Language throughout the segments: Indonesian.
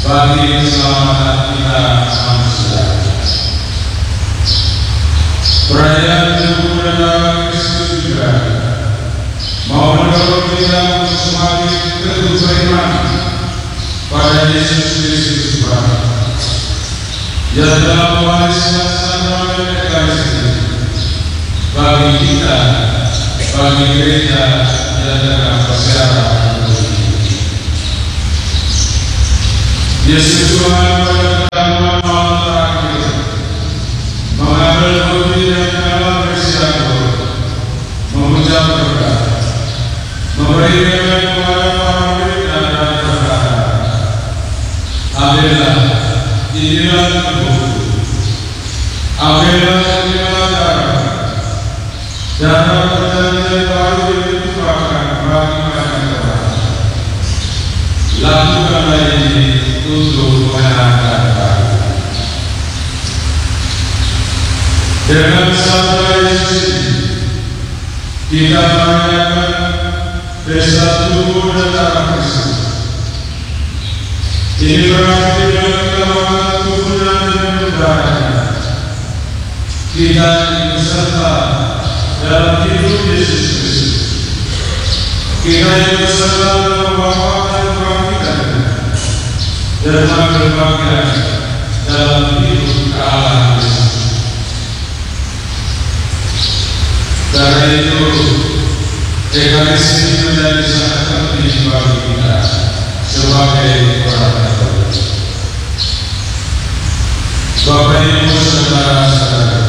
bagi keselamatan kita manusia. Perayaan tubuh dan darah Kristus juga mau mendorong kita untuk semakin teguh beriman pada Yesus Kristus Tuhan yang telah mewariskan sakramen Ekaristi bagi kita, bagi gereja yang dalam persiapan ini. Yesus Tuhan pada pertemuan malam terakhir mengambil kopi dan dalam bersiago, mengucap berkat, memberikan kepada para murid dan berkata, ambillah, inilah tubuhku, ambillah inilah darahku, darah perjanjian baru yang ditumpahkan bagi banyak orang. Lakukanlah ini untuk menyenangkan Bapa. Dengan sabda Yesus ini, kita merayakan pesta tubuh dan darah Kristus. Ini berarti dengan kita makan tubuh dan minum darahnya, kita ikut serta dalam hidup Yesus Kristus. Kita ikut serta dalam wafat dan kebangkitannya, dan mengambil bagian dalam hidup kealahan Yesus. Karena itu, Ekaristi menjadi sangat penting bagi kita sebagai orang Katolik. Bapak Ibu saudara-saudara,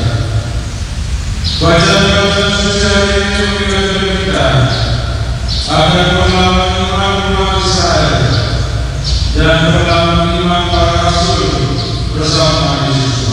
bacaan suci hari ini mengingatkan kita akan pengalaman